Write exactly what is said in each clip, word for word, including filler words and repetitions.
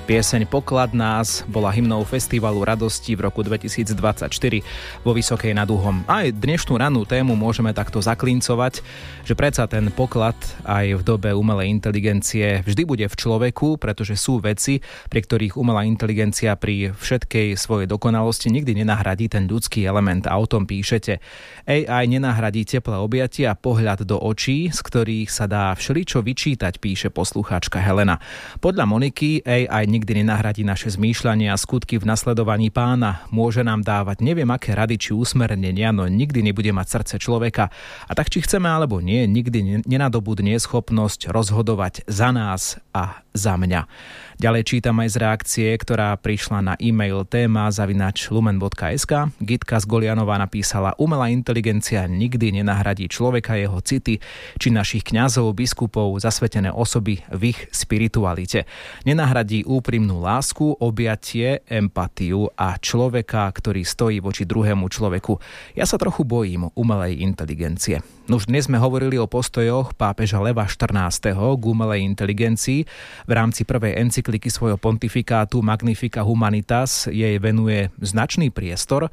Pieseň Poklad nás bola hymnou Festivalu radosti v roku dvetisícdvadsaťštyri vo Vysokej nad Uhom. Aj dnešnú rannú tému môžeme takto zaklincovať, že predsa ten poklad aj v dobe umelej inteligencie vždy bude v človeku, pretože sú veci, pri ktorých umelá inteligencia pri všetkej svojej dokonalosti nikdy nenahradí ten ľudský element, a o tom píšete. á í nenahradí teplé objatie a pohľad do očí, z ktorých sa dá všeličo vyčítať, píše poslucháčka Helena. Podľa Moniky á í nikdy nenahradí naše zmýšľanie a skutky v nasledovaní Pána. Môže nám dávať neviem aké rady či usmernenia, no nikdy nebude mať srdce človeka. A tak či chceme alebo nie, nikdy nenadobudne schopnosť rozhodovať za nás a za mňa. Ďalej čítam aj z reakcie, ktorá prišla na e-mail téma zavináč lumen bodka es ká. Gitka z Golianova napísala: umelá inteligencia nikdy nenahradí človeka, jeho city, či našich kňazov, biskupov, zasvetené osoby v ich spiritualite. Nenahradí úprimnú lásku, objatie, empatiu a človeka, ktorý stojí voči druhému človeku. Ja sa trochu bojím umelej inteligencie. Už dnes sme hovorili o postojoch pápeža Leva štrnásteho k umelej inteligencii. V rámci prvej encykliky svojho pontifikátu Magnifica Humanitas jej venuje značný priestor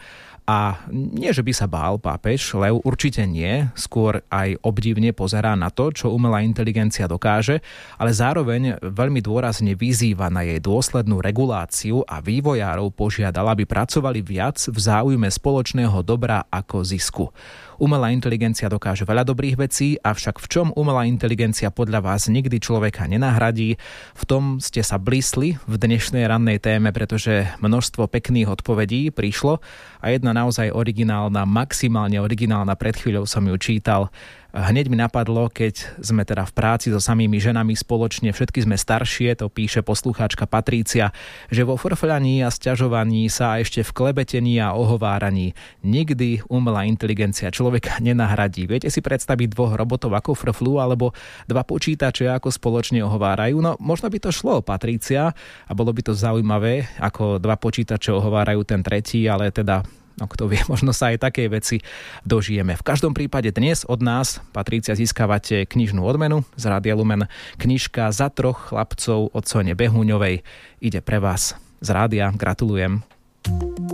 a nie, že by sa bál pápež Lev, určite nie, skôr aj obdivne pozerá na to, čo umelá inteligencia dokáže, ale zároveň veľmi dôrazne vyzýva na jej dôslednú reguláciu a vývojárov požiadal, aby pracovali viac v záujme spoločného dobra ako zisku. Umelá inteligencia dokáže veľa dobrých vecí, avšak v čom umelá inteligencia podľa vás nikdy človeka nenahradí? V tom ste sa blísli v dnešnej rannej téme, pretože množstvo pekných odpovedí prišlo a jedna naozaj originálna, maximálne originálna, pred chvíľou som ju čítal. Hneď mi napadlo, keď sme teda v práci so samými ženami spoločne, všetky sme staršie, to píše poslucháčka Patrícia, že vo frfľaní a sťažovaní sa a ešte v klebetení a ohováraní nikdy umelá inteligencia človeka nenahradí. Viete si predstaviť dvoch robotov ako frflú alebo dva počítače ako spoločne ohovárajú? No možno by to šlo, Patrícia, a bolo by to zaujímavé, ako dva počítače ohovárajú ten tretí, ale teda no kto vie, možno sa aj takej veci dožijeme. V každom prípade dnes od nás, Patrícia, získavate knižnú odmenu z Rádia Lumen. Knižka Za troch chlapcov od Sone Behuňovej ide pre vás z rádia. Gratulujem.